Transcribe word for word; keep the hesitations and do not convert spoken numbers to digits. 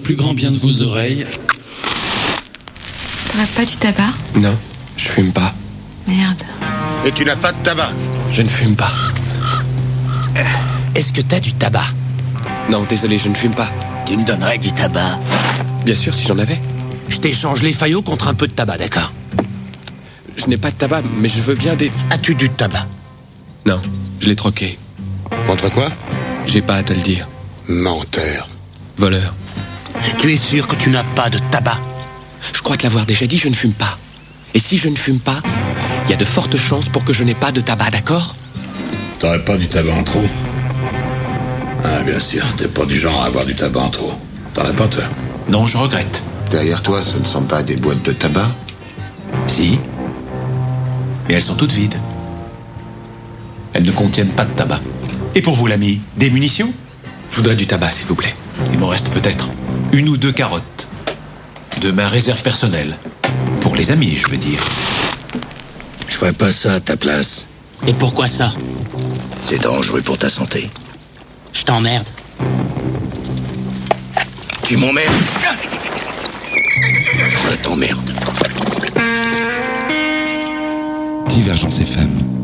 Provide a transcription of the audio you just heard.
plus grand bien de vos oreilles. T'aurais pas du tabac? Non, je fume pas. Merde. Et tu n'as pas de tabac? Je ne fume pas. Est-ce que t'as du tabac? Non, désolé, je ne fume pas. Tu me donnerais du tabac? Bien sûr, si j'en avais. Je t'échange les faillots contre un peu de tabac, d'accord? Je n'ai pas de tabac, mais je veux bien des... As-tu du tabac? Non, je l'ai troqué. Contre quoi? J'ai pas à te le dire. Menteur. Voleur. Tu es sûr que tu n'as pas de tabac? Je crois te l'avoir déjà dit, je ne fume pas. Et si je ne fume pas, il y a de fortes chances pour que je n'ai pas de tabac, d'accord? T'aurais pas du tabac en trop? Ah, bien sûr, t'es pas du genre à avoir du tabac en trop. T'en as pas, toi? Non, je regrette. Derrière toi, ce ne sont pas des boîtes de tabac? Si. Mais elles sont toutes vides. Elles ne contiennent pas de tabac. Et pour vous, l'ami, des munitions? Je voudrais du tabac, s'il vous plaît. Il m'en reste peut-être une ou deux carottes. De ma réserve personnelle. Pour les amis, je veux dire. Je ferais pas ça à ta place. Et pourquoi ça? C'est dangereux pour ta santé. Je t'emmerde. Tu m'emmerdes. Je t'emmerde. Divergence F M.